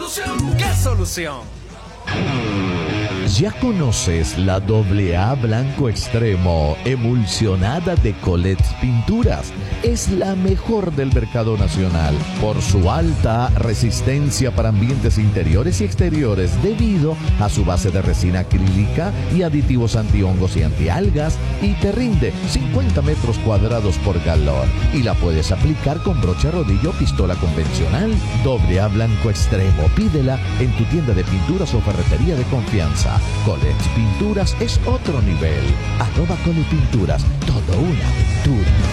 ¿Solución? ¿Qué solución? ¿Ya conoces la AA Blanco Extremo emulsionada de Colet's Pinturas? Es la mejor del mercado nacional por su alta resistencia para ambientes interiores y exteriores debido a su base de resina acrílica y aditivos antihongos y antialgas, y te rinde 50 metros cuadrados por galón y la puedes aplicar con brocha rodillo o pistola convencional. AA Blanco Extremo, pídela en tu tienda de pinturas o ferretería de confianza. Colet's Pinturas es otro nivel. @Colet Pinturas, todo una aventura.